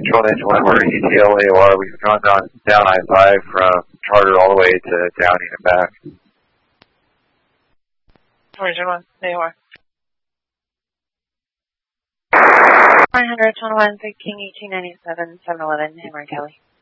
Control 921, we're ETL AOR. We've gone down I-5 from Charter all the way to Downing and back. 401, AOR. 921, King 1897, 711, Hammer and Kelly.